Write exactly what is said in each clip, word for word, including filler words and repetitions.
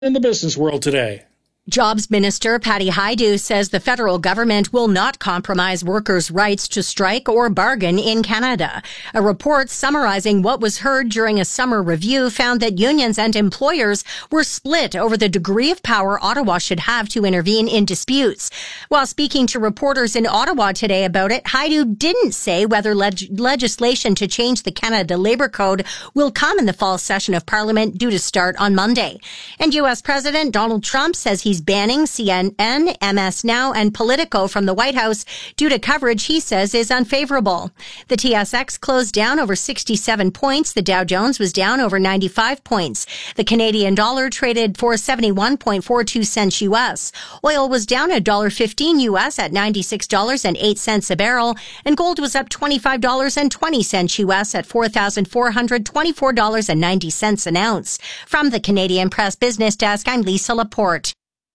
in the business world today. Jobs Minister Patty Hajdu says the federal government will not compromise workers' rights to strike or bargain in Canada. A report summarizing what was heard during a summer review found that unions and employers were split over the degree of power Ottawa should have to intervene in disputes. While speaking to reporters in Ottawa today about it, Hajdu didn't say whether leg- legislation to change the Canada Labour Code will come in the fall session of Parliament due to start on Monday. And U S President Donald Trump says he's banning C N N, M S Now, and Politico from the White House due to coverage he says is unfavorable. The T S X closed down over sixty-seven points. The Dow Jones was down over ninety-five points. The Canadian dollar traded for seventy-one point four two cents U S. Oil was down one dollar fifteen U S at ninety-six dollars and eight cents a barrel, and gold was up twenty-five dollars and twenty cents U S at four thousand four hundred twenty-four dollars and ninety cents an ounce. From the Canadian Press Business Desk, I'm Lisa Laporte.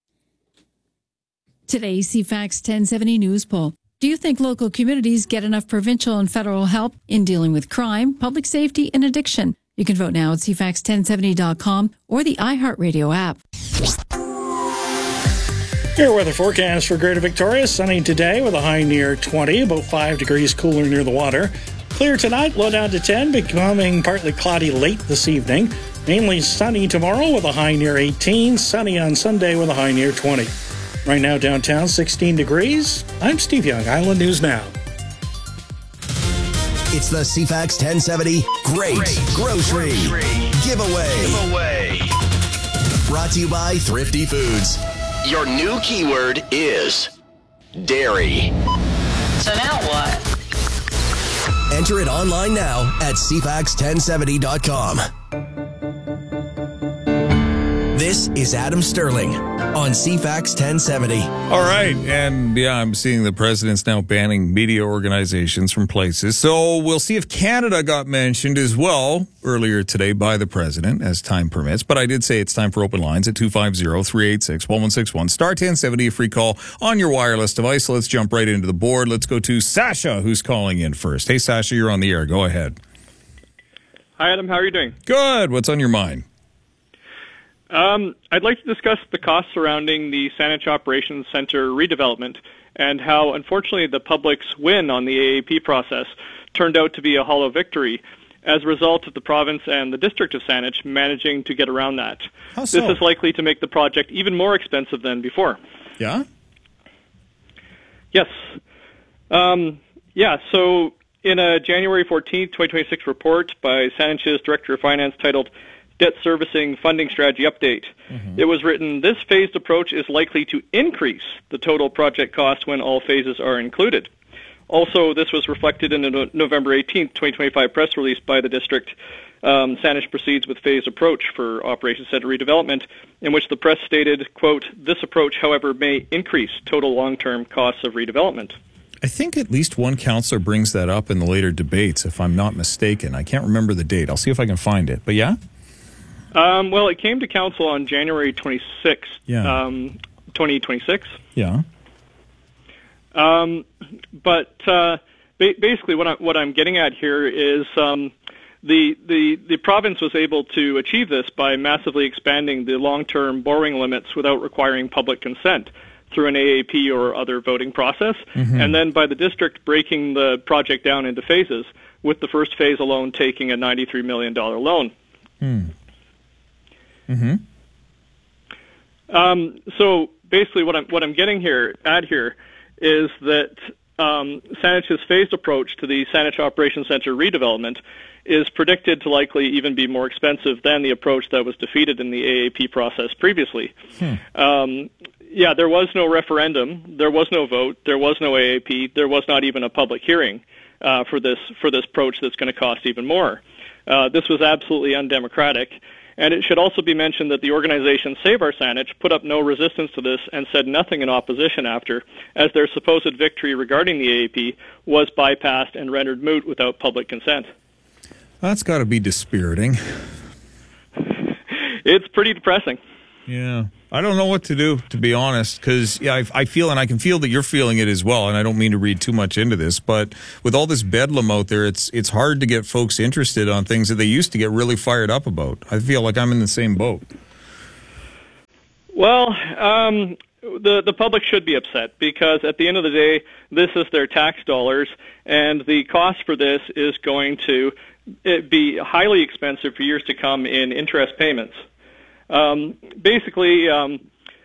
Today's C FAX ten seventy News Poll. Do you think local communities get enough provincial and federal help in dealing with crime, public safety, and addiction? You can vote now at c fax ten seventy dot com or the iHeartRadio app. Your weather forecast for Greater Victoria. Sunny today with a high near twenty, about five degrees cooler near the water. Clear tonight, low down to ten, becoming partly cloudy late this evening. Mainly sunny tomorrow with a high near eighteen. Sunny on Sunday with a high near twenty. Right now, downtown, sixteen degrees. I'm Steve Young, Island News Now. It's the C FAX ten seventy Great, Great Grocery, Grocery Giveaway. Giveaway. Brought to you by Thrifty Foods. Your new keyword is dairy. So now what? Enter it online now at c fax ten seventy dot com. This is Adam Sterling on C FAX ten seventy. All right, and yeah, I'm seeing the president's now banning media organizations from places. So we'll see if Canada got mentioned as well earlier today by the president as time permits. But I did say it's time for open lines at two five zero, three eight six, one one six one. Star ten seventy, a free call on your wireless device. So let's jump right into the board. Let's go to Sasha, who's calling in first. Hey, Sasha, you're on the air. Go ahead. Hi, Adam. How are you doing? Good. What's on your mind? Um, I'd like to discuss the costs surrounding the Saanich Operations Center redevelopment and how, unfortunately, the public's win on the A A P process turned out to be a hollow victory as a result of the province and the district of Saanich managing to get around that. How so? This is likely to make the project even more expensive than before. Yeah? Yes. Um, yeah, so in a January fourteenth, twenty twenty-six report by Saanich's Director of Finance titled Debt Servicing Funding Strategy Update. Mm-hmm. It was written, this phased approach is likely to increase the total project cost when all phases are included. Also, this was reflected in a no- November eighteenth, twenty twenty-five press release by the district. Um, Saanich proceeds with phased approach for Operations Center redevelopment, in which the press stated, quote, this approach, however, may increase total long-term costs of redevelopment. I think at least one councillor brings that up in the later debates, if I'm not mistaken. I can't remember the date. I'll see if I can find it. But yeah? Um, well, it came to council on January twenty-sixth, yeah. um, twenty twenty-six. Yeah. Um, but uh, ba- basically, what I'm what I'm getting at here is um, the the the province was able to achieve this by massively expanding the long-term borrowing limits without requiring public consent through an A A P or other voting process, mm-hmm. and then by the district breaking the project down into phases, with the first phase alone taking a ninety-three million dollars loan. Hmm. Mm-hmm. Um, so basically, what I'm what I'm getting here at here is that um, Saanich's phased approach to the Saanich Operations Center redevelopment is predicted to likely even be more expensive than the approach that was defeated in the A A P process previously. Hmm. Um, yeah, there was no referendum, there was no vote, there was no A A P, there was not even a public hearing uh, for this for this approach that's going to cost even more. Uh, this was absolutely undemocratic. And it should also be mentioned that the organization Save Our Saanich put up no resistance to this and said nothing in opposition after, as their supposed victory regarding the A A P was bypassed and rendered moot without public consent. That's got to be dispiriting. It's pretty depressing. Yeah. I don't know what to do, to be honest, because yeah, I, I feel, and I can feel that you're feeling it as well, and I don't mean to read too much into this, but with all this bedlam out there, it's it's hard to get folks interested on things that they used to get really fired up about. I feel like I'm in the same boat. Well, um, the the public should be upset because at the end of the day, this is their tax dollars, and the cost for this is going to be highly expensive for years to come in interest payments. Um, basically, um,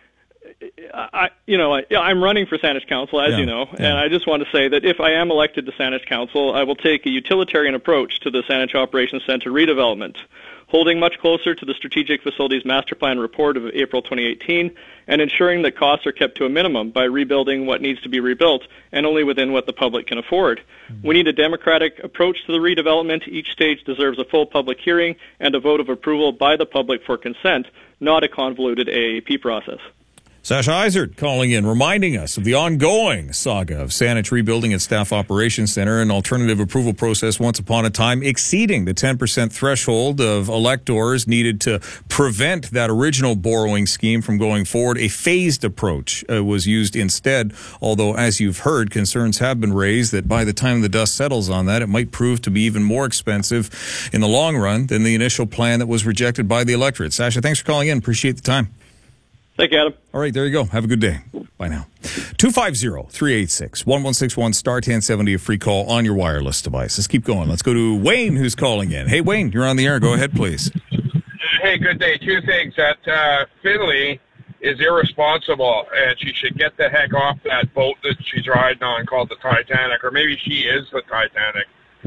I, you know, I, I'm running for Saanich Council, as yeah, you know, yeah. and I just want to say that if I am elected to Saanich Council, I will take a utilitarian approach to the Saanich Operations Centre redevelopment, holding much closer to the Strategic Facilities Master Plan report of April twenty eighteen, and ensuring that costs are kept to a minimum by rebuilding what needs to be rebuilt and only within what the public can afford. Mm-hmm. We need a democratic approach to the redevelopment. Each stage deserves a full public hearing and a vote of approval by the public for consent, not a convoluted A A P process. Sasha Izard calling in, reminding us of the ongoing saga of Saanich rebuilding its Staff Operations Centre, an alternative approval process once upon a time exceeding the ten percent threshold of electors needed to prevent that original borrowing scheme from going forward. A phased approach uh, was used instead, although, as you've heard, concerns have been raised that by the time the dust settles on that, it might prove to be even more expensive in the long run than the initial plan that was rejected by the electorate. Sasha, thanks for calling in. Appreciate the time. Thank you, Adam. All right, there you go. Have a good day. Bye now. two five zero, three eight six, one one six one, star ten seventy, a free call on your wireless device. Let's keep going. Let's go to Wayne, who's calling in. Hey, Wayne, you're on the air. Go ahead, please. Hey, good day. Two things. That uh, Finley is irresponsible, and she should get the heck off that boat that she's riding on called the Titanic, or maybe she is the Titanic.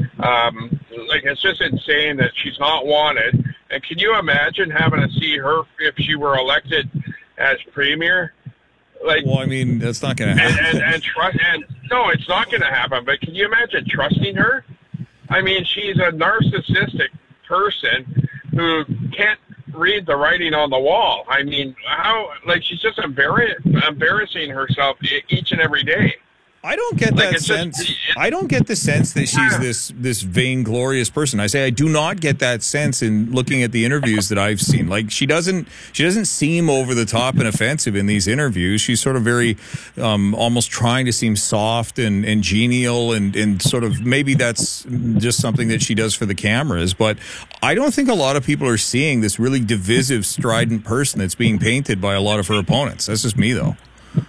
Um, like, it's just insane that she's not wanted. And can you imagine having to see her if she were elected as premier? Like, well, I mean, that's not going to happen. And, and, and trust, and no, it's not going to happen. But can you imagine trusting her? I mean, she's a narcissistic person who can't read the writing on the wall. I mean, how? Like, she's just embarrass, embarrassing herself each and every day. I don't get Like, that it's sense. just- I don't get the sense that she's this this vainglorious person. I say I do not get that sense in looking at the interviews that I've seen. Like, she doesn't she doesn't seem over the top and offensive in these interviews. She's sort of very um, almost trying to seem soft and, and genial and, and sort of maybe that's just something that she does for the cameras. But I don't think a lot of people are seeing this really divisive, strident person that's being painted by a lot of her opponents. That's just me, though.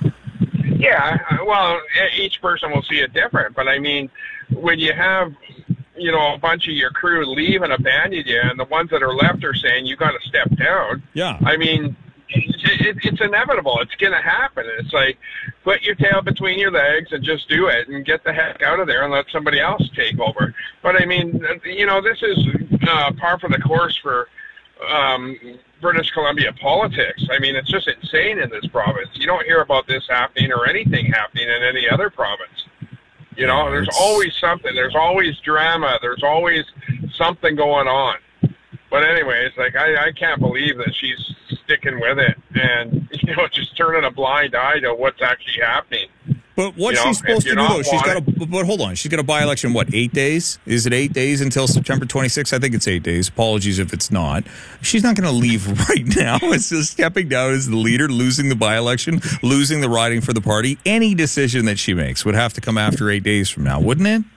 Yeah, well, each person will see it different, but I mean, when you have, you know, a bunch of your crew leave and abandon you, and the ones that are left are saying you got to step down. Yeah. I mean, it, it, it's inevitable. It's going to happen. It's like, put your tail between your legs and just do it and get the heck out of there and let somebody else take over. But I mean, you know, this is uh, par for the course for um, British Columbia politics. I mean, it's just insane in this province. You don't hear about this happening or anything happening in any other province. You know, Yeah, there's it's- always something. There's always drama. There's always something going on. But anyways, like, I, I can't believe that she's sticking with it and, you know, just turning a blind eye to what's actually happening. But what's You know, she supposed if to do, you're though? not She's got a, wanted- but hold on. She's got a by-election, what, eight days? Is it eight days until September twenty-sixth? I think it's eight days. Apologies if it's not. She's not going to leave right now. It's just stepping down as the leader, losing the by-election, losing the riding for the party. Any decision that she makes would have to come after eight days from now, wouldn't it?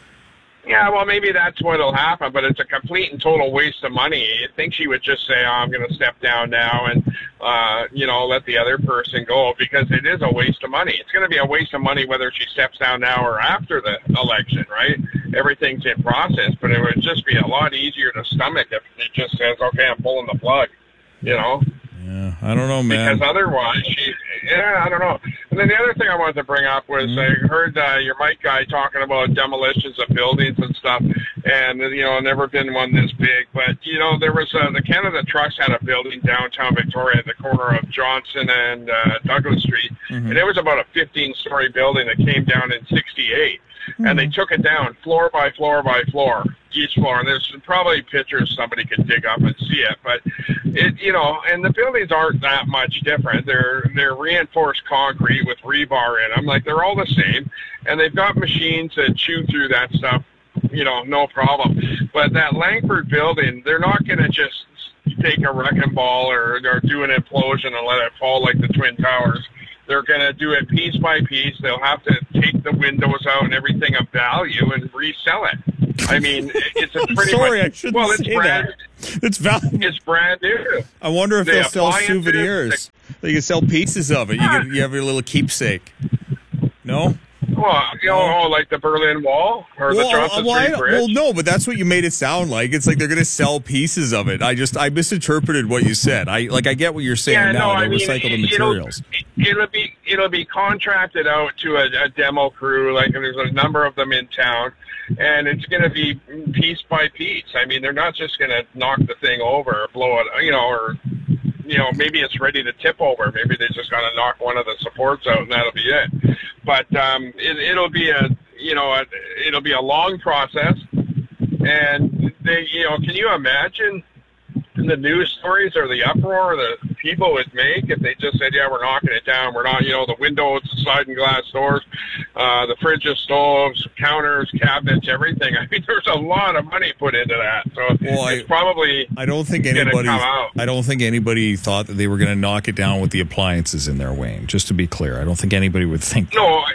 Yeah, well, maybe that's what'll happen, but it's a complete and total waste of money. You'd think she would just say, oh, I'm going to step down now and, uh, you know, let the other person go, because it is a waste of money. It's going to be a waste of money whether she steps down now or after the election, right? Everything's in process, but it would just be a lot easier to stomach if it just says, okay, I'm pulling the plug, you know? Yeah, I don't know, man. Because otherwise, she, yeah, I don't know. And then the other thing I wanted to bring up was Mm-hmm. I heard uh, your mic guy talking about demolitions of buildings and stuff, and, you know, never been one this big. But, you know, there was uh, the Canada Trust had a building downtown Victoria at the corner of Johnson and uh, Douglas Street, Mm-hmm. and it was about a fifteen-story building that came down in sixty-eight. Mm-hmm. And they took it down floor by floor by floor, each floor. And there's probably pictures somebody could dig up and see it. But, it, you know, and the buildings aren't that much different. They're they're reinforced concrete with rebar in them. Like, they're all the same. And they've got machines that chew through that stuff, you know, no problem. But that Langford building, they're not going to just take a wrecking ball or, or do an implosion and let it fall like the Twin Towers. They're going to do it piece by piece. They'll have to take the windows out and everything of value and resell it. I mean, it's a pretty Sorry, much, I shouldn't well, it's say brand, that. It's valuable. it's brand new. I wonder if The they'll sell appliances, souvenirs. You can sell pieces of it. You, can, you have your little keepsake. No? Well, you know, oh, like the Berlin Wall or well, the Johnson well, Street I, Bridge? well, no, but that's what you made it sound like. It's like they're going to sell pieces of it. I just, I misinterpreted what you said. I Like, I get what you're saying yeah, now. no, They I mean, recycle the it'll, materials. It'll be, it'll be contracted out to a, a demo crew. Like, there's a number of them in town. And it's going to be piece by piece. I mean, they're not just going to knock the thing over or blow it, you know, or, you know, maybe it's ready to tip over. Maybe they just got to knock one of the supports out and that'll be it. But um, it, it'll be a, you know, a, it'll be a long process. And they, you know, can you imagine the news stories or the uproar that people would make if they just said, yeah, we're knocking it down. We're not, you know, the windows, the sliding glass doors, uh, the fridges, stoves, counters, cabinets, everything. I mean, there's a lot of money put into that. So well, it's I, probably I don't think anybody, I don't think anybody thought that they were going to knock it down with the appliances in there, Wayne, just to be clear. I don't think anybody would think no, I,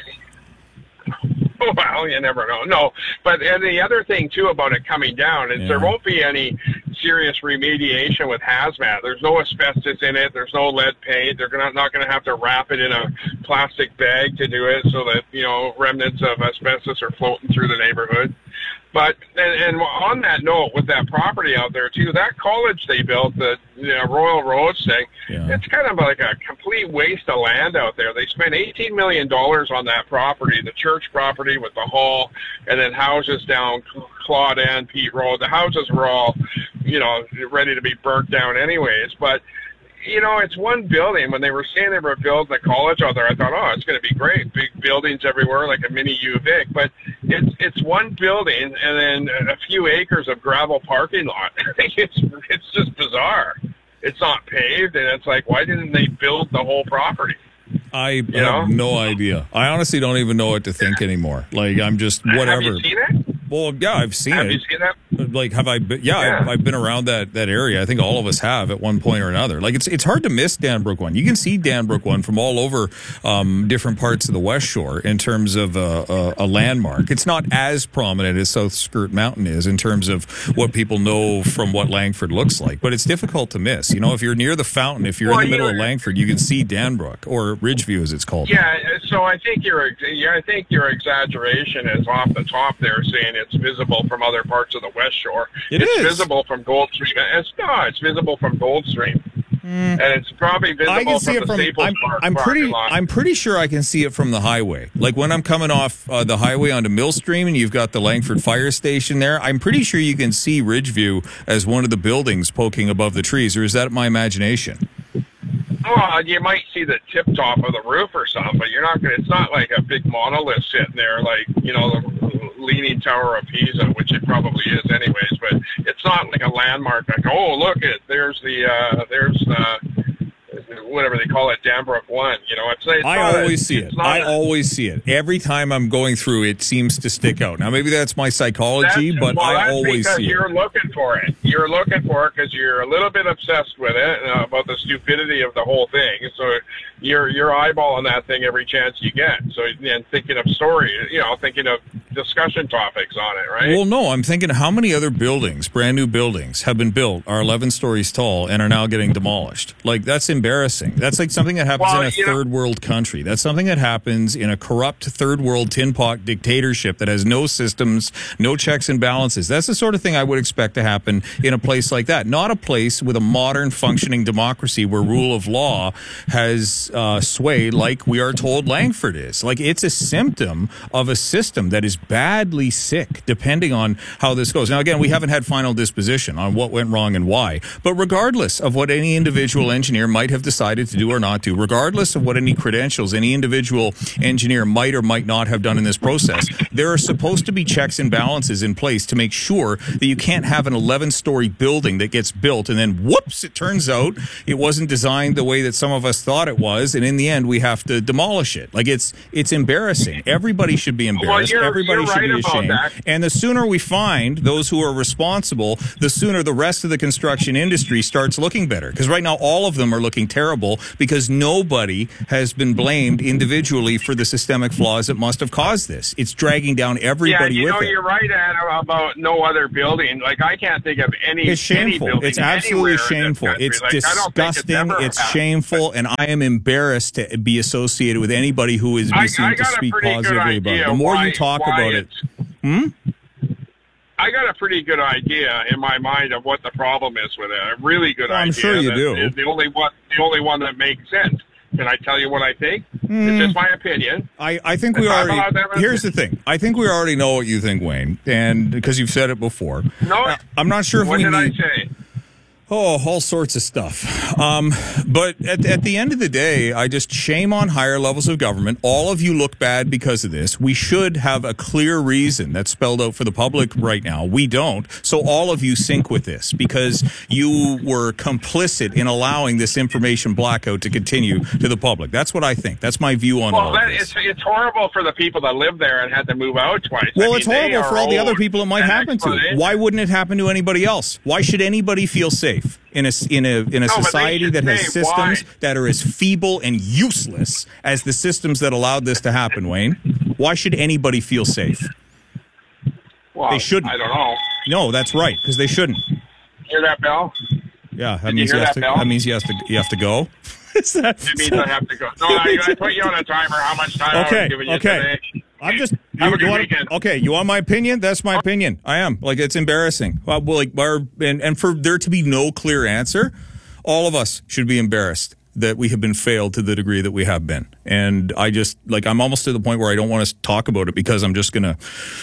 well, you never know. No, but and the other thing, too, about it coming down is yeah. there won't be any serious remediation with hazmat. There's no asbestos in it. There's no lead paint. They're gonna, not going to have to wrap it in a plastic bag to do it so that, you know, remnants of asbestos are floating through the neighborhood. But, and, and on that note, with that property out there, too, that college they built, the you know, Royal Roads thing, yeah. it's kind of like a complete waste of land out there. They spent eighteen million dollars on that property, the church property with the hall, and then houses down Claude and Pete Road. The houses were all, you know, ready to be burnt down anyways, but you know, it's one building. When they were saying they were building the college out there, I thought, oh, it's going to be great. Big buildings everywhere, like a mini U-Vic. But it's it's one building and then a few acres of gravel parking lot. it's it's just bizarre. It's not paved, and it's like, why didn't they build the whole property? I you have know? no idea. I honestly don't even know what to think anymore. Like, I'm just whatever. Have you seen it? Well, yeah, I've seen have it. Have you seen that? Like, have I been? Yeah, yeah. I've, I've been around that, that area. I think all of us have at one point or another. Like, it's it's hard to miss Danbrook One. You can see Danbrook One from all over um, different parts of the West Shore in terms of a, a, a landmark. It's not as prominent as South Skirt Mountain is in terms of what people know from what Langford looks like. But it's difficult to miss. You know, if you're near the fountain, if you're well, in the middle of Langford, you can see Danbrook, or Ridgeview as it's called. Yeah, so I think your I think your exaggeration is off the top there, saying it's visible from other parts of the West Shore. It it's is. visible from Goldstream. It's not. It's visible from Goldstream. Mm. And it's probably visible I can see from it the from, Staples I'm, Park I'm pretty. lot. I'm pretty sure I can see it from the highway. Like when I'm coming off uh, the highway onto Millstream, and you've got the Langford Fire Station there. I'm pretty sure you can see Ridgeview as one of the buildings poking above the trees. Or is that my imagination? Well, you might see the tip top of the roof or something, but you're not going to, it's not like a big monolith sitting there like, you know, the Leaning Tower of Pisa, which it probably is anyways, but it's not like a landmark like, oh, look it, there's the, uh, there's, uh, whatever they call it, Danbrook One. You know, it's, it's I not always a, see it. I a, always see it. Every time I'm going through, it seems to stick out. Now, maybe that's my psychology, that's, but well, I that's always see you're it. You're looking for it. You're looking for it because you're a little bit obsessed with it uh, about the stupidity of the whole thing. So you're you're eyeballing that thing every chance you get. So and thinking of story, you know, thinking of discussion topics on it, right? Well, no, I'm thinking how many other buildings, brand new buildings, have been built, are eleven stories tall, and are now getting demolished. Like, that's embarrassing. That's like something that happens well, in a third know, world country. That's something that happens in a corrupt third world tin pot dictatorship that has no systems, no checks and balances. That's the sort of thing I would expect to happen in a place like that. Not a place with a modern functioning democracy where rule of law has uh, swayed like we are told Langford is. Like, it's a symptom of a system that is badly sick, depending on how this goes. Now, again, we haven't had final disposition on what went wrong and why. But regardless of what any individual engineer might have decided to do or not do, regardless of what any credentials any individual engineer might or might not have done in this process, there are supposed to be checks and balances in place to make sure that you can't have an eleven-story building that gets built and then, whoops, it turns out it wasn't designed the way that some of us thought it was, and in the end, we have to demolish it. Like, it's it's embarrassing. Everybody should be embarrassed. Well, you're, Everybody you're should right be ashamed. That. And the sooner we find those who are responsible, the sooner the rest of the construction industry starts looking better. Because right now, all of them are looking terrible because nobody has been blamed individually for the systemic flaws that must have caused this. It's dragging down everybody yeah, you with know, it. You're right, Adam, about no other building. Like, I can't think of any. It's shameful. Any it's absolutely shameful. It's like, disgusting. It's, it's shameful, and I am embarrassed to be associated with anybody who is I, seen I to speak positively about it. The more why, you talk about it, hmm? I got a pretty good idea in my mind of what the problem is with it. A really good well, idea. I'm sure you do. Is the only one, the only one that makes sense. Can I tell you what I think? Mm. It's just my opinion. I, I think we already. Here's the thing. I think we already know what you think, Wayne, and because you've said it before. No, I'm not sure if what we did need, I say? Oh, all sorts of stuff. Um, but at, at the end of the day, I just shame on higher levels of government. All of you look bad because of this. We should have a clear reason that's spelled out for the public right now. We don't. So all of you sync with this because you were complicit in allowing this information blackout to continue to the public. That's what I think. That's my view on well, all that, of this. It's, it's horrible for the people that live there and had to move out twice. Well, I mean, it's horrible for all the other people it might happen to. Why wouldn't it happen to anybody else? Why should anybody feel safe in a in a in a no, society that has systems why? that are as feeble and useless as the systems that allowed this to happen? Wayne, why should anybody feel safe? Well, they shouldn't. I don't know. No, that's right, because they shouldn't. Hear that bell? Yeah, that Did means you you hear have that to. bell? That means you have to. You have to go. Is that, it means I have to go. No, I, I put you on a timer. How much time okay, I'm giving you okay. today? I'm just. Have you, a good you want, weekend. Okay, you want my opinion? That's my opinion. I am like it's embarrassing. Well, like, our, and and for there to be no clear answer, all of us should be embarrassed that we have been failed to the degree that we have been. And I just like I'm almost to the point where I don't want to talk about it because I'm just gonna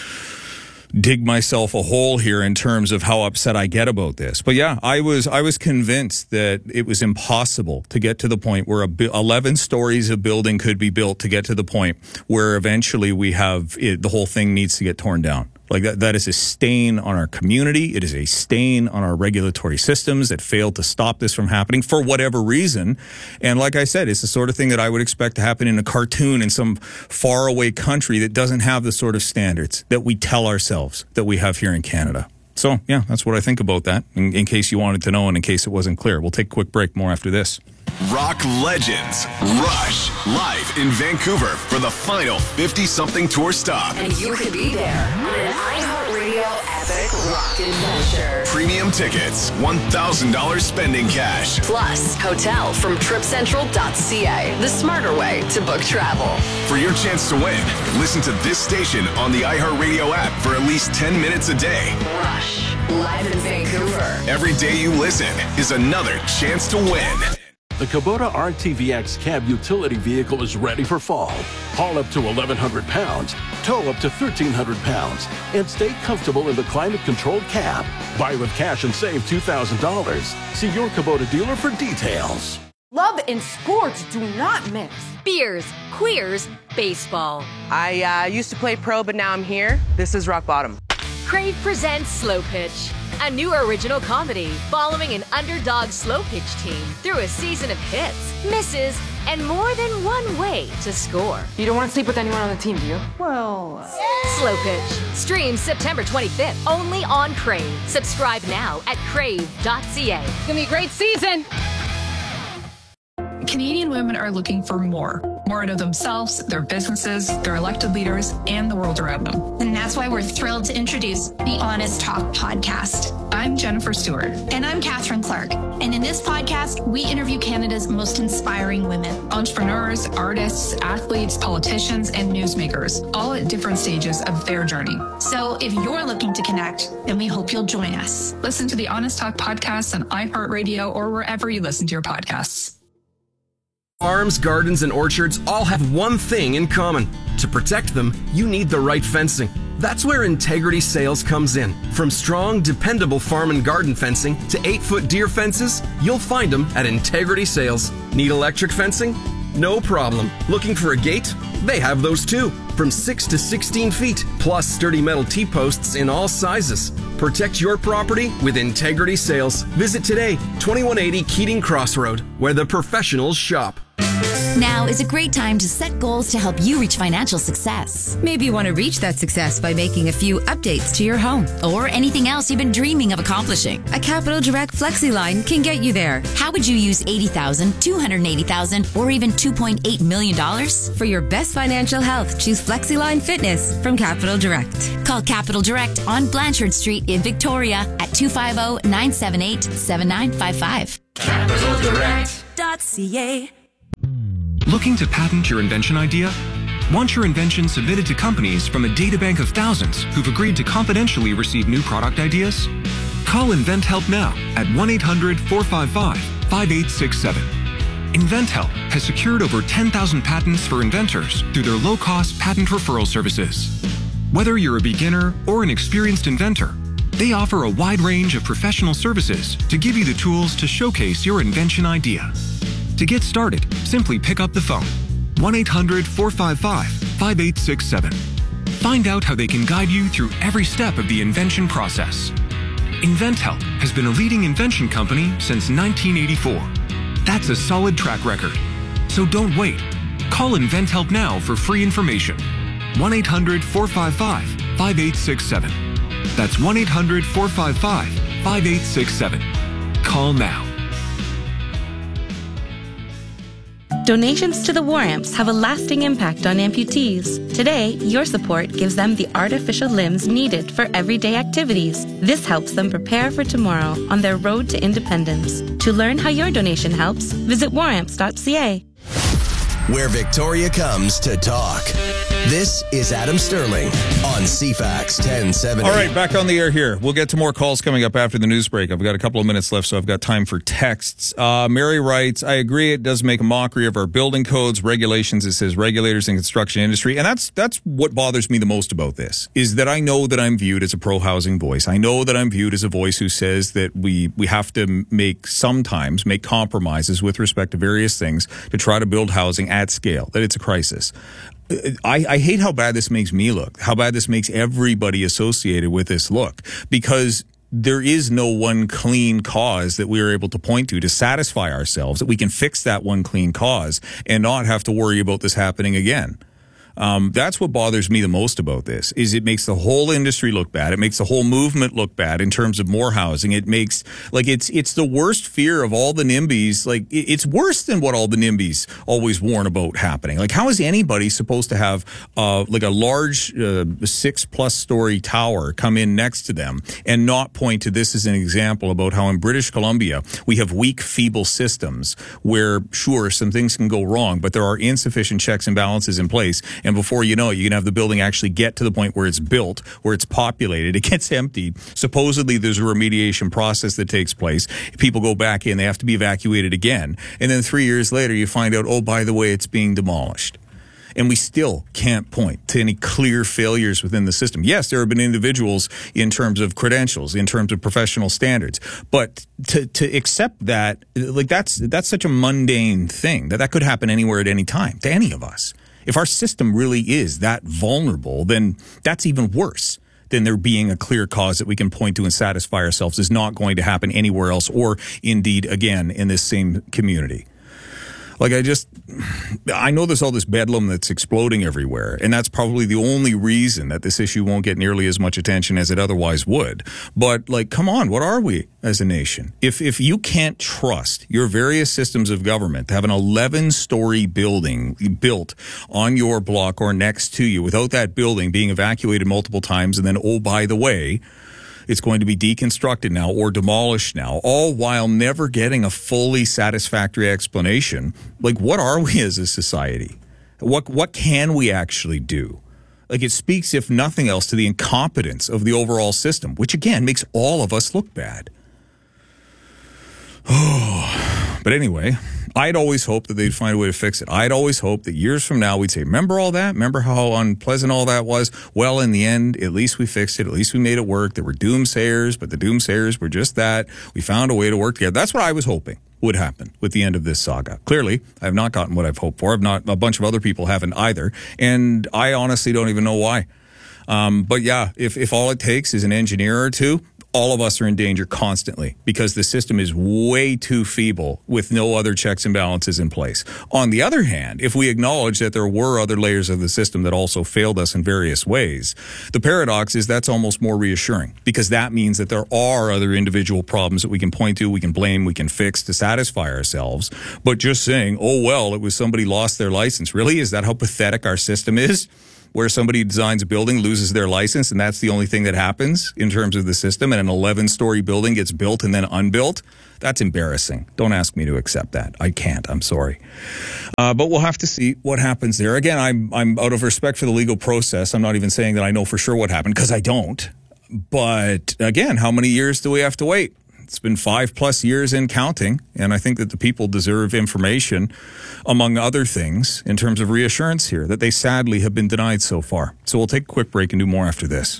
dig myself a hole here in terms of how upset I get about this. But yeah, I was I was convinced that it was impossible to get to the point where a bu- eleven stories of building could be built to get to the point where eventually we have it, the whole thing needs to get torn down. Like that, that is a stain on our community. It is a stain on our regulatory systems that failed to stop this from happening for whatever reason. And like I said, it's the sort of thing that I would expect to happen in a cartoon in some faraway country that doesn't have the sort of standards that we tell ourselves that we have here in Canada. So, yeah, that's what I think about that, in, in case you wanted to know and in case it wasn't clear. We'll take a quick break. More after this. Rock Legends Rush live in Vancouver for the final fifty-something tour stop. And you could be there on an iHeartRadio epic rock adventure. Premium tickets, one thousand dollars spending cash. Plus, hotel from trip central dot c a, the smarter way to book travel. For your chance to win, listen to this station on the iHeartRadio app for at least ten minutes a day. Rush, live in Vancouver. Every day you listen is another chance to win. The Kubota R T V X cab utility vehicle is ready for fall. Haul up to eleven hundred pounds, tow up to thirteen hundred pounds, and stay comfortable in the climate-controlled cab. Buy with cash and save two thousand dollars. See your Kubota dealer for details. Love and sports do not mix. Beers, queers, baseball. I uh, used to play pro, but now I'm here. This is rock bottom. Crave presents Slow Pitch, a new original comedy following an underdog slow pitch team through a season of hits, misses, and more than one way to score. You don't want to sleep with anyone on the team, do you? Well... Uh... Slow Pitch. Streams September twenty-fifth, only on Crave. Subscribe now at crave dot c a. It's going to be a great season. Canadian women are looking for more. More out of themselves, their businesses, their elected leaders, and the world around them. And that's why we're thrilled to introduce the Honest Talk podcast. I'm Jennifer Stewart. And I'm Catherine Clark. And in this podcast, we interview Canada's most inspiring women. Entrepreneurs, artists, athletes, politicians, and newsmakers, all at different stages of their journey. So if you're looking to connect, then we hope you'll join us. Listen to the Honest Talk podcast on iHeartRadio or wherever you listen to your podcasts. Farms, gardens, and orchards all have one thing in common. To protect them, you need the right fencing. That's where Integrity Sales comes in. From strong, dependable farm and garden fencing to eight-foot deer fences, you'll find them at Integrity Sales. Need electric fencing? No problem. Looking for a gate? They have those too. From six to sixteen feet, plus sturdy metal T-posts in all sizes. Protect your property with Integrity Sales. Visit today, twenty-one eighty Keating Crossroad, where the professionals shop. Now is a great time to set goals to help you reach financial success. Maybe you want to reach that success by making a few updates to your home. Or anything else you've been dreaming of accomplishing. A Capital Direct FlexiLine can get you there. How would you use eighty thousand dollars, two hundred eighty thousand dollars, or even two point eight million dollars? For your best financial health, choose FlexiLine Fitness from Capital Direct. Call Capital Direct on Blanchard Street in Victoria at two five zero, nine seven eight, seven nine five five. Capital Direct dot C A. Looking to patent your invention idea? Want your invention submitted to companies from a databank of thousands who've agreed to confidentially receive new product ideas? Call InventHelp now at one eight hundred, four five five, five eight six seven. InventHelp has secured over ten thousand patents for inventors through their low-cost patent referral services. Whether you're a beginner or an experienced inventor, they offer a wide range of professional services to give you the tools to showcase your invention idea. To get started, simply pick up the phone, one eight hundred, four five five, five eight six seven. Find out how they can guide you through every step of the invention process. InventHelp has been a leading invention company since nineteen eighty-four. That's a solid track record. So don't wait. Call InventHelp now for free information. one eight hundred, four five five, five eight six seven. That's one eight hundred, four five five, five eight six seven. Call now. Donations to the War Amps have a lasting impact on amputees. Today, your support gives them the artificial limbs needed for everyday activities. This helps them prepare for tomorrow on their road to independence. To learn how your donation helps, visit war amps dot c a. Where Victoria comes to talk. This is Adam Sterling on C FAX ten seventy. All right, back on the air here. We'll get to more calls coming up after the news break. I've got a couple of minutes left, so I've got time for texts. Uh, Mary writes, I agree it does make a mockery of our building codes, regulations. It says regulators in construction industry. And that's that's what bothers me the most about this, is that I know that I'm viewed as a pro-housing voice. I know that I'm viewed as a voice who says that we, we have to make, sometimes, make compromises with respect to various things to try to build housing at scale, that it's a crisis. I, I hate how bad this makes me look, how bad this makes everybody associated with this look, because there is no one clean cause that we are able to point to to satisfy ourselves that we can fix that one clean cause and not have to worry about this happening again. Um, that's what bothers me the most about this, is it makes the whole industry look bad. It makes the whole movement look bad in terms of more housing. It makes, like, it's it's the worst fear of all the NIMBYs. Like, it's worse than what all the NIMBYs always warn about happening. Like, how is anybody supposed to have, uh, like a large uh, six plus story tower come in next to them and not point to this as an example about how in British Columbia we have weak, feeble systems where, sure, some things can go wrong, but there are insufficient checks and balances in place. And before you know it, you can have the building actually get to the point where it's built, where it's populated, it gets emptied. Supposedly there's a remediation process that takes place. People go back in, they have to be evacuated again. And then three years later, you find out, oh, by the way, it's being demolished. And we still can't point to any clear failures within the system. Yes, there have been individuals in terms of credentials, in terms of professional standards, but to to accept that, like that's that's such a mundane thing that that could happen anywhere at any time to any of us. If our system really is that vulnerable, then that's even worse than there being a clear cause that we can point to and satisfy ourselves is not going to happen anywhere else or indeed, again, in this same community. Like, I just, I know there's all this bedlam that's exploding everywhere, and that's probably the only reason that this issue won't get nearly as much attention as it otherwise would. But, like, come on, what are we as a nation? If if you can't trust your various systems of government to have an eleven-story building built on your block or next to you without that building being evacuated multiple times, and then, oh, by the way, it's going to be deconstructed now or demolished now, all while never getting a fully satisfactory explanation. Like, what are we as a society? What what can we actually do? Like, it speaks, if nothing else, to the incompetence of the overall system, which, again, makes all of us look bad. Oh, but anyway, I'd always hoped that they'd find a way to fix it. I'd always hoped that years from now we'd say, remember all that? Remember how unpleasant all that was? Well, in the end, at least we fixed it. At least we made it work. There were doomsayers, but the doomsayers were just that. We found a way to work together. That's what I was hoping would happen with the end of this saga. Clearly, I have not gotten what I've hoped for. I've not, a bunch of other people haven't either. And I honestly don't even know why. Um, but yeah, if, if all it takes is an engineer or two, all of us are in danger constantly because the system is way too feeble with no other checks and balances in place. On the other hand, if we acknowledge that there were other layers of the system that also failed us in various ways, the paradox is that's almost more reassuring because that means that there are other individual problems that we can point to, we can blame, we can fix to satisfy ourselves. But just saying, oh, well, it was somebody lost their license. Really? Is that how pathetic our system is? Where somebody designs a building, loses their license, and that's the only thing that happens in terms of the system, and an eleven-story building gets built and then unbuilt? That's embarrassing. Don't ask me to accept that. I can't. I'm sorry. Uh, but we'll have to see what happens there. Again, I'm, I'm out of respect for the legal process. I'm not even saying that I know for sure what happened, because I don't. But again, how many years do we have to wait? It's been five plus years in counting, and I think that the people deserve information, among other things, in terms of reassurance here, that they sadly have been denied so far. So we'll take a quick break and do more after this.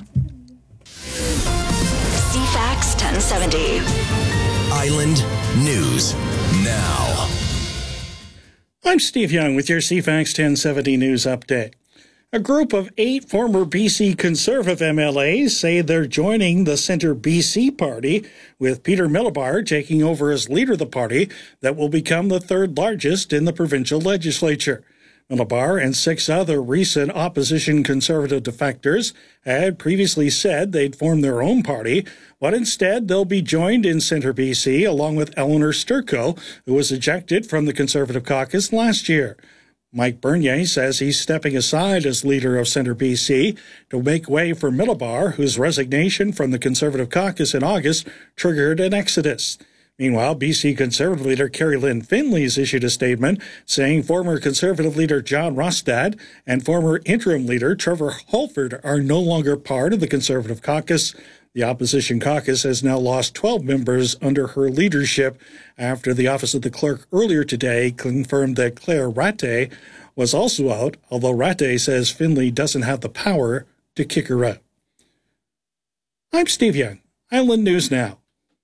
C FAX ten seventy. Island News Now. I'm Steve Young with your C FAX ten seventy News Update. A group of eight former B C Conservative M L As say they're joining the Centre B C party, with Peter Millibar taking over as leader of the party that will become the third largest in the provincial legislature. Millibar and six other recent opposition Conservative defectors had previously said they'd form their own party, but instead they'll be joined in Centre B C along with Eleanor Sturko, who was ejected from the Conservative caucus last year. Mike Bernier says he's stepping aside as leader of Centre B C to make way for Millibar, whose resignation from the Conservative caucus in August triggered an exodus. Meanwhile, B C Conservative leader Carrie Lynn Finley's issued a statement saying former Conservative leader John Rostad and former interim leader Trevor Holford are no longer part of the Conservative caucus. The opposition caucus has now lost twelve members under her leadership after the office of the clerk earlier today confirmed that Claire Ratte was also out, although Ratte says Finley doesn't have the power to kick her out. I'm Steve Young, Island News Now.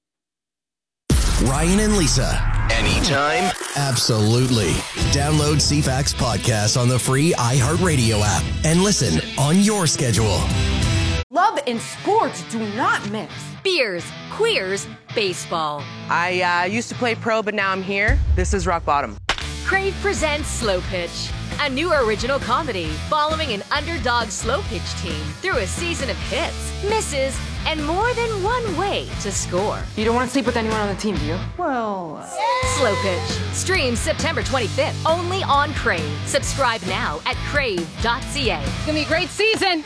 Ryan and Lisa. Anytime? Absolutely. Download C FAX Podcast on the free iHeartRadio app and listen on your schedule. Love and sports do not mix. Beers, queers, baseball. I uh, used to play pro, but now I'm here. This is Rock Bottom. Crave presents Slow Pitch, a new original comedy following an underdog slow pitch team through a season of hits, misses, and more than one way to score. You don't want to sleep with anyone on the team, do you? Well... Uh... Slow Pitch. Streams September twenty-fifth, only on Crave. Subscribe now at crave dot c a. It's going to be a great season.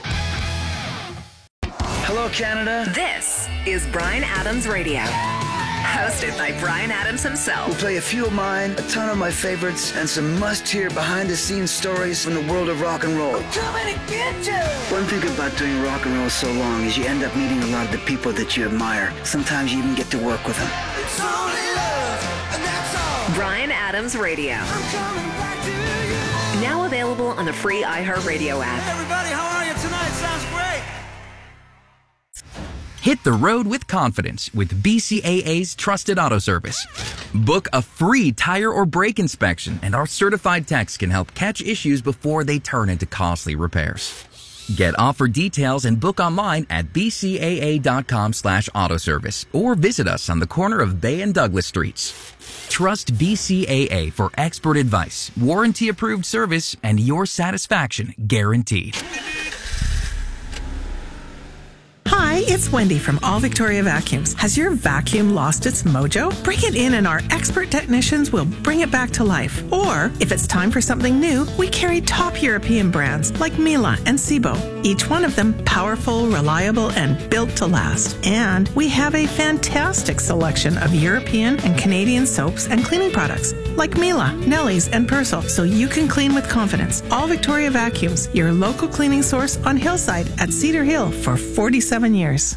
Hello, Canada. This is Bryan Adams Radio. Hosted by Bryan Adams himself. We'll play a few of mine, a ton of my favorites, and some must-hear behind-the-scenes stories from the world of rock and roll. We're coming to get you! One thing about doing rock and roll so long is you end up meeting a lot of the people that you admire. Sometimes you even get to work with them. It's only love, and that's all. Bryan Adams Radio. I'm coming back to you. Now available on the free iHeartRadio app. Hey, everybody, how are you tonight? Sounds great. Hit the road with confidence with B C A A's Trusted Auto Service. Book a free tire or brake inspection, and our certified techs can help catch issues before they turn into costly repairs. Get offer details and book online at b c a a dot com slash auto service or visit us on the corner of Bay and Douglas Streets. Trust B C A A for expert advice, warranty-approved service, and your satisfaction guaranteed. Hi, it's Wendy from All Victoria Vacuums. Has your vacuum lost its mojo? Bring it in and our expert technicians will bring it back to life. Or, if it's time for something new, we carry top European brands like Miele and Sebo. Each one of them powerful, reliable, and built to last. And we have a fantastic selection of European and Canadian soaps and cleaning products like Miele, Nelly's, and Persil, so you can clean with confidence. All Victoria Vacuums, your local cleaning source on Hillside at Cedar Hill for forty-seven years.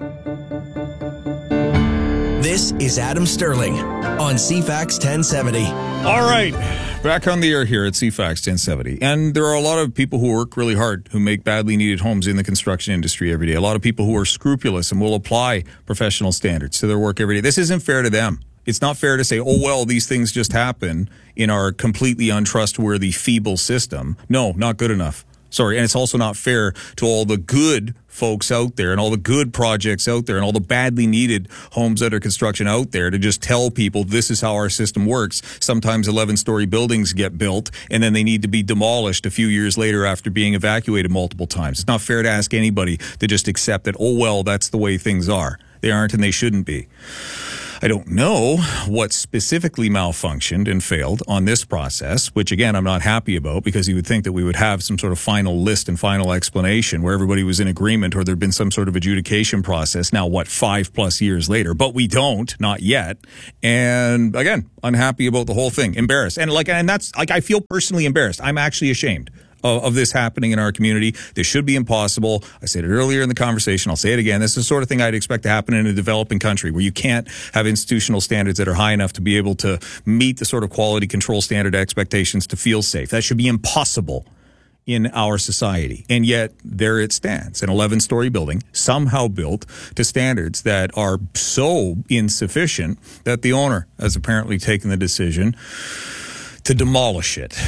This is Adam Sterling on C FAX ten seventy. All right, back on the air here at C FAX ten seventy. And there are a lot of people who work really hard, who make badly needed homes in the construction industry every day. A lot of people who are scrupulous and will apply professional standards to their work every day. This isn't fair to them. It's not fair to say, oh, well, these things just happen in our completely untrustworthy, feeble system. No, not good enough. Sorry, and it's also not fair to all the good folks out there and all the good projects out there and all the badly needed homes under construction out there to just tell people this is how our system works. Sometimes eleven-story buildings get built and then they need to be demolished a few years later after being evacuated multiple times. It's not fair to ask anybody to just accept that, oh, well, that's the way things are. They aren't and they shouldn't be. I don't know what specifically malfunctioned and failed on this process, which, again, I'm not happy about because you would think that we would have some sort of final list and final explanation where everybody was in agreement or there'd been some sort of adjudication process now, what, five plus years later. But we don't, not yet. And, again, unhappy about the whole thing. Embarrassed. And, like, and that's, like, I feel personally embarrassed. I'm actually ashamed Of, of this happening in our community. This should be impossible. I said it earlier in the conversation. I'll say it again. This is the sort of thing I'd expect to happen in a developing country where you can't have institutional standards that are high enough to be able to meet the sort of quality control standard expectations to feel safe. That should be impossible in our society. And yet there it stands, an eleven-story building somehow built to standards that are so insufficient that the owner has apparently taken the decision to demolish it.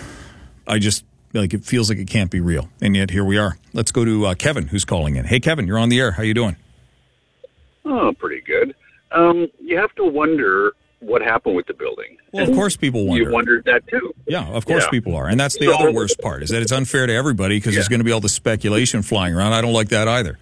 I just Like it feels like it can't be real, and yet here we are. Let's go to uh, Kevin, who's calling in. Hey, Kevin, you're on the air. How you doing? Oh, pretty good. Um, you have to wonder what happened with the building. Well, of course people wonder. You wondered that too. Yeah, of course yeah. people are, and that's the so, other worst part is that it's unfair to everybody because yeah. there's going to be all the speculation flying around. I don't like that either.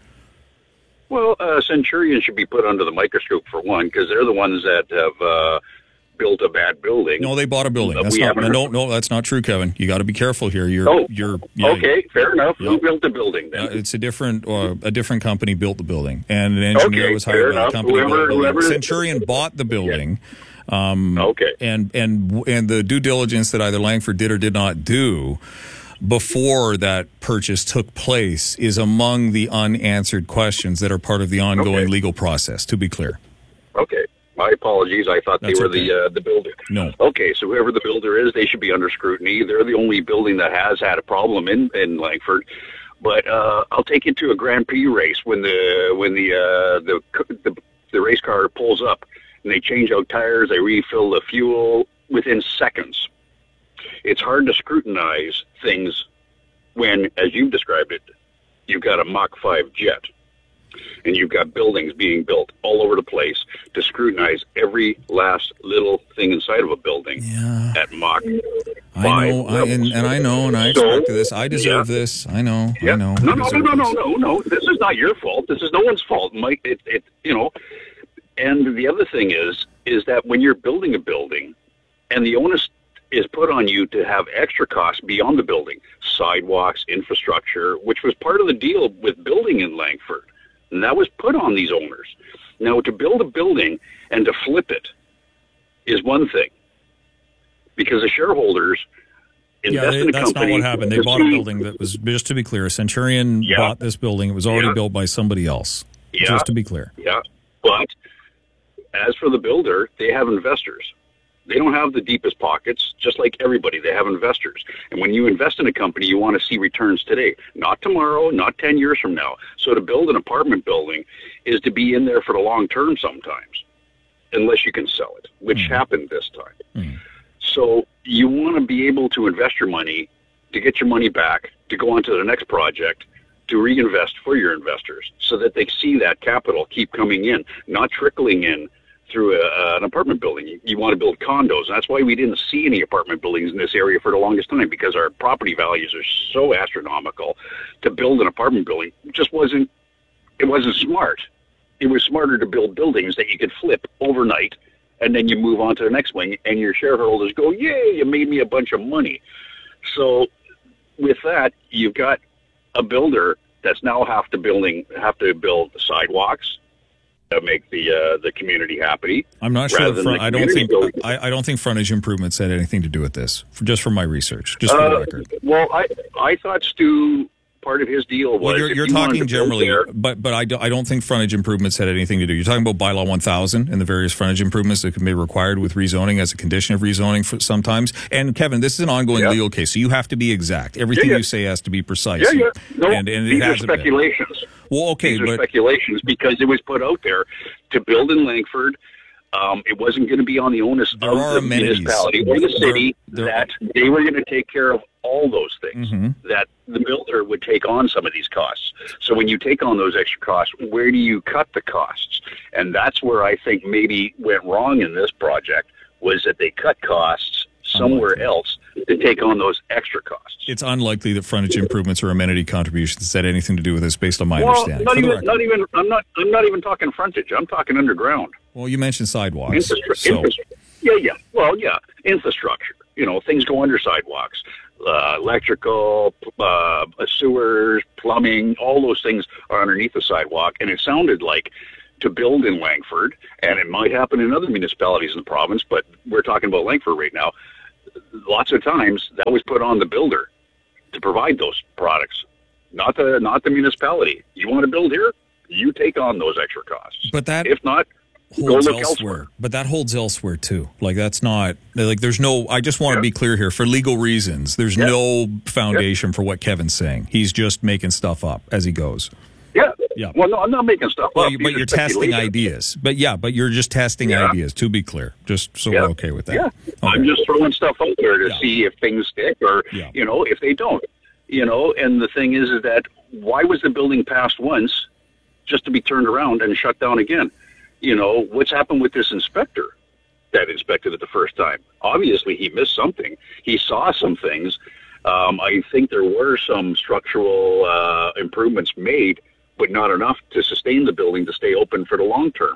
Well, uh, Centurion should be put under the microscope for one because they're the ones that have. Uh, built a bad building. No, they bought a building. That's not, no, no, that's not true, Kevin. You got to be careful here. You're, oh, you're, yeah, okay, fair enough. Yeah. Who built the building then? Uh, it's a different, uh, a different company built the building, and an engineer okay, was hired by the company. Whoever, whoever Centurion bought the building. Yeah. Um, okay, and and and the due diligence that either Langford did or did not do before that purchase took place is among the unanswered questions that are part of the ongoing okay. legal process. To be clear. Okay. My apologies. I thought That's they were okay. the uh, the builder. No. Okay, so whoever the builder is, they should be under scrutiny. They're the only building that has had a problem in, in Langford. But uh, I'll take you to a Grand Prix race when the when the, uh, the the the race car pulls up and they change out tires, they refill the fuel within seconds. It's hard to scrutinize things when, as you've described it, you've got a Mach five jet. And you've got buildings being built all over the place to scrutinize every last little thing inside of a building yeah. at Mach I know, I, and, and I know, and I so, expected this. I deserve yeah. this. I know, yeah. I know. No, I no, no, no, no, no, no. This is not your fault. This is no one's fault, Mike. It, it, you know. And the other thing is, is that when you're building a building, and the onus is put on you to have extra costs beyond the building, sidewalks, infrastructure, which was part of the deal with building in Langford. And that was put on these owners. Now, to build a building and to flip it is one thing, because the shareholders invest yeah, they, in a that's company. That's not what happened. They bought a building that was, just to be clear, Centurion yeah. bought this building. It was already yeah. built by somebody else, yeah. just to be clear. Yeah, but as for the builder, they have investors. They don't have the deepest pockets, just like everybody. They have investors. And when you invest in a company, you want to see returns today, not tomorrow, not ten years from now. So to build an apartment building is to be in there for the long term sometimes, unless you can sell it, which mm. happened this time. Mm. So you want to be able to invest your money, to get your money back, to go on to the next project, to reinvest for your investors so that they see that capital keep coming in, not trickling in through a, uh, an apartment building. You, you want to build condos. And that's why we didn't see any apartment buildings in this area for the longest time, because our property values are so astronomical. To build an apartment building just wasn't, it wasn't smart. It was smarter to build buildings that you could flip overnight, and then you move on to the next one, and your shareholders go, yay, you made me a bunch of money. So with that, you've got a builder that's now have to building have to build sidewalks, make the uh, the community happy. I'm not sure. Front, I don't think I, I don't think frontage improvements had anything to do with this. For, just from my research, just for uh, the record. Well, I I thought Stu, part of his deal was. Well, you're, you're you talking generally, there, but but I, do, I don't think frontage improvements had anything to do. You're talking about bylaw one thousand and the various frontage improvements that can be required with rezoning as a condition of rezoning for sometimes. And Kevin, this is an ongoing yeah. legal case, so you have to be exact. Everything yeah, yeah. you say has to be precise. Yeah, yeah. No, and, and these it are speculations. Been. Well, okay, These are but speculations because it was put out there to build in Langford. Um, it wasn't going to be on the onus there of are the amenities. municipality or the city there, there, that they were going to take care of all those things, Mm-hmm. that the builder would take on some of these costs. So when you take on those extra costs, where do you cut the costs? And that's where I think maybe went wrong in this project, was that they cut costs somewhere else to take on those extra costs. It's unlikely that frontage improvements or amenity contributions had anything to do with this, based on my well, understanding. not For the even, record. not even. I'm not. I'm not even talking frontage. I'm talking underground. Well, you mentioned sidewalks. Infrastru- so. infrastru- yeah, yeah. Well, yeah. Infrastructure. You know, things go under sidewalks. Uh, electrical, uh, sewers, plumbing, all those things are underneath the sidewalk. And it sounded like to build in Langford, and it might happen in other municipalities in the province, but we're talking about Langford right now. Lots of times that was put on the builder to provide those products, not the not the municipality. You want to build here, you take on those extra costs. But that if not, go holds look elsewhere. elsewhere. But that holds elsewhere too. Like that's not like there's no. I just want to be clear here for legal reasons. There's Yeah. no foundation for what Kevin's saying. He's just making stuff up as he goes. Yeah. Yeah. Well, no, I'm not making stuff Well, up. you, These but are you're testing speculations. ideas. But yeah, but you're just testing Yeah. ideas. To be clear, just so Yeah. we're okay with that. Yeah. Okay. I'm just throwing stuff out there to Yeah. see if things stick or, Yeah. you know, if they don't. You know, and the thing is, is that why was the building passed once just to be turned around and shut down again? You know, what's happened with this inspector that inspected it the first time? Obviously, he missed something. He saw some things. Um, I think there were some structural uh, improvements made, but not enough to sustain the building to stay open for the long term.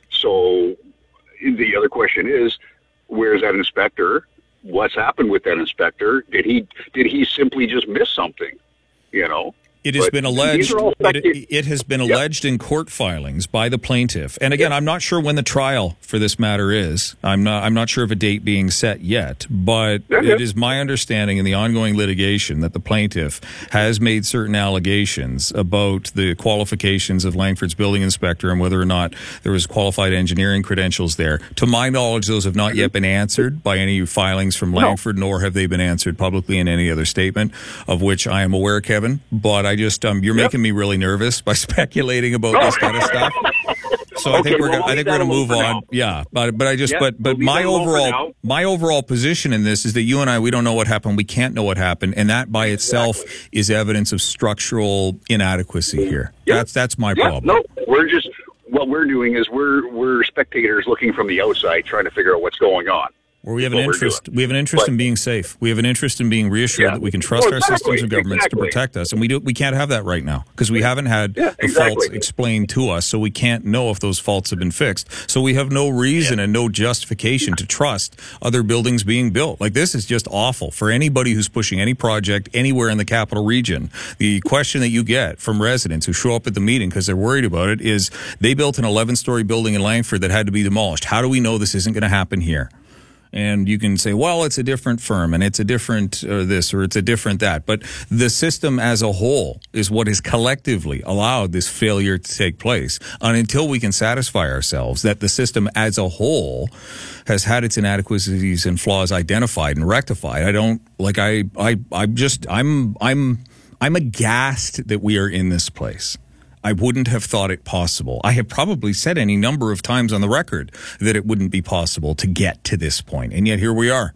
So the other question is, where's that inspector? What's happened with that inspector? Did he did he simply just miss something? You know? It has But been these alleged. are all It, speculative. it has been Yep. alleged in court filings by the plaintiff. And again, I'm not sure when the trial for this matter is. I'm not. I'm not sure of a date being set yet. But Okay. it is my understanding in the ongoing litigation that the plaintiff has made certain allegations about the qualifications of Langford's building inspector and whether or not there was qualified engineering credentials there. To my knowledge, those have not yet been answered by any filings from Langford, nor have they been answered publicly in any other statement of which I am aware, Kevin. But I just, um, you're making me really nervous by speculating about this kind of stuff. So I Okay, think we're well, gonna, we'll I think leave we're that gonna move alone for on. now. Yeah, but but I just Yeah, but but we'll leave my that alone for overall now. my overall position in this is that you and I we don't know what happened. We can't know what happened, and that by itself is evidence of structural inadequacy here. Yeah. That's that's my Yeah, problem. no, we're just what we're doing is we're we're spectators looking from the outside, trying to figure out what's going on. Where we have an What we're interest, doing. we have an interest But- in being safe. We have an interest in being reassured Yeah. that we can trust Well, our exactly, systems of governments exactly. to protect us, and we do. We can't have that right now because we haven't had Yeah, the exactly. faults explained to us, so we can't know if those faults have been fixed. So we have no reason and no justification to trust other buildings being built. Like this is just awful for anybody who's pushing any project anywhere in the capital region. The question that you get from residents who show up at the meeting because they're worried about it is they built an eleven-story building in Langford that had to be demolished. How do we know this isn't going to happen here? And you can say, well, it's a different firm and it's a different uh, this or it's a different that. But the system as a whole is what has collectively allowed this failure to take place. And until we can satisfy ourselves that the system as a whole has had its inadequacies and flaws identified and rectified, I don't like I I I'm just I'm I'm I'm aghast that we are in this place. I wouldn't have thought it possible. I have probably said any number of times on the record that it wouldn't be possible to get to this point, and yet here we are.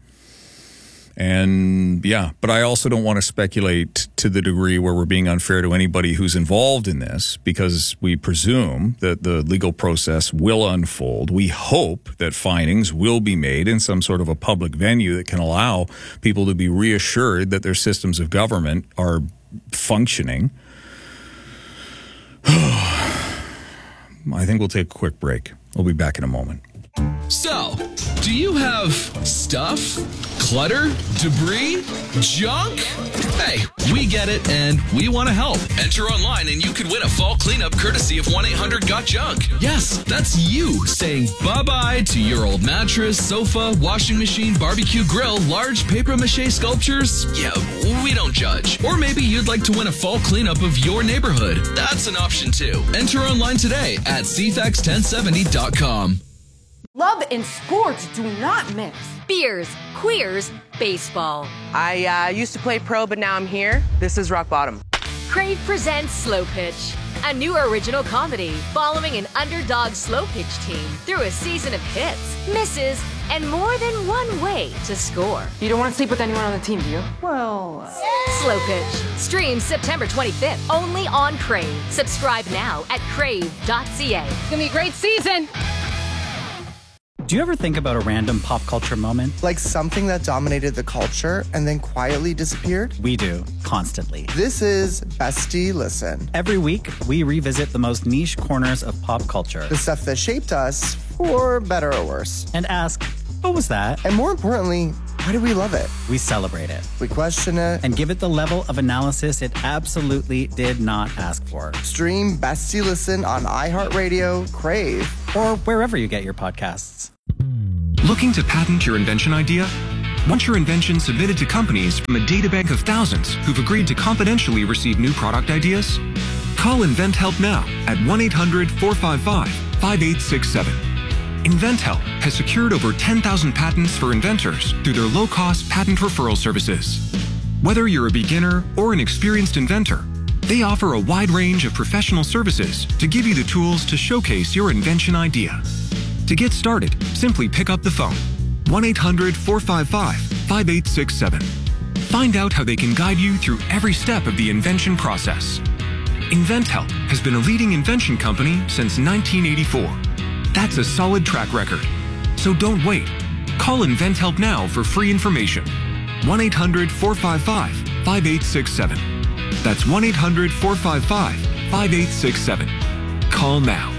And yeah, but I also don't want to speculate to the degree where we're being unfair to anybody who's involved in this, because we presume that the legal process will unfold. We hope that findings will be made in some sort of a public venue that can allow people to be reassured that their systems of government are functioning. I think we'll take a quick break. We'll be back in a moment. So, do you have stuff, clutter, debris, junk? Hey, we get it and we want to help. Enter online and you could win a fall cleanup courtesy of one eight hundred got junk. Yes, that's you saying bye-bye to your old mattress, sofa, washing machine, barbecue grill, large paper mache sculptures. Yeah, we don't judge. Or maybe you'd like to win a fall cleanup of your neighborhood. That's an option too. Enter online today at c f a x ten seventy dot com. Love and sports do not mix. Beers, queers, baseball. I uh, used to play pro, but now I'm here. This is rock bottom. Crave presents Slow Pitch, a new original comedy following an underdog slow pitch team through a season of hits, misses, and more than one way to score. You don't want to sleep with anyone on the team, do you? Well, uh... Slow Pitch. Streams September twenty-fifth only on Crave. Subscribe now at crave dot c a. It's gonna be a great season. Do you ever think about a random pop culture moment? Like something that dominated the culture and then quietly disappeared? We do, constantly. This is Bestie Listen. Every week, we revisit the most niche corners of pop culture. The stuff that shaped us, for better or worse. And ask, what was that? And more importantly, why do we love it? We celebrate it. We question it. And give it the level of analysis it absolutely did not ask for. Stream Bestie Listen on iHeartRadio, Crave, or wherever you get your podcasts. Looking to patent your invention idea? Want your invention submitted to companies from a databank of thousands who've agreed to confidentially receive new product ideas? Call InventHelp now at one eight hundred four five five five eight six seven. InventHelp has secured over ten thousand patents for inventors through their low-cost patent referral services. Whether you're a beginner or an experienced inventor, they offer a wide range of professional services to give you the tools to showcase your invention idea. To get started, simply pick up the phone, one eight hundred four five five five eight six seven. Find out how they can guide you through every step of the invention process. InventHelp has been a leading invention company since nineteen eighty-four. That's a solid track record. So don't wait. Call InventHelp now for free information. one eight hundred four five five five eight six seven. That's one eight hundred four five five five eight six seven. Call now.